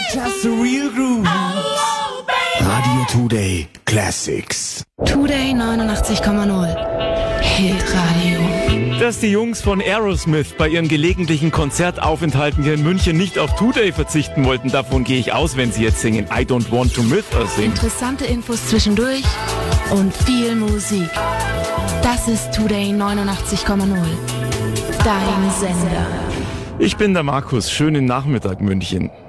Just a real groove. Radio Today Classics. Today 89,0. Hitradio. Dass die Jungs von Aerosmith bei ihren gelegentlichen Konzertaufenthalten hier in München nicht auf Today verzichten wollten, davon gehe ich aus, wenn sie jetzt singen I Don't Want to Miss Us singen. Interessante Infos zwischendurch und viel Musik. Das ist Today 89,0. Dein Sender. Ich bin der Markus, schönen Nachmittag München.